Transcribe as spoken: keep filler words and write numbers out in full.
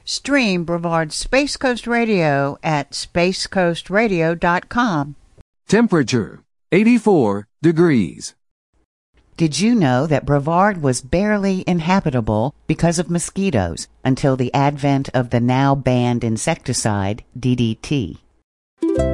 Stream Brevard's Space Coast Radio at space coast radio dot com. Temperature, eighty-four degrees. Did you know that Brevard was barely inhabitable because of mosquitoes until the advent of the now banned insecticide D D T?